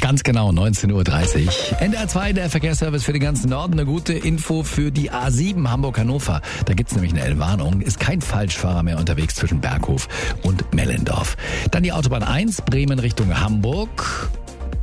Ganz genau, 19:30 Uhr. NDR 2, der Verkehrsservice für den ganzen Norden. Eine gute Info für die A7 Hamburg-Hannover. Da gibt's nämlich eine Warnung. Ist kein Falschfahrer mehr unterwegs zwischen Berghof und Mellendorf. Dann die Autobahn 1, Bremen Richtung Hamburg.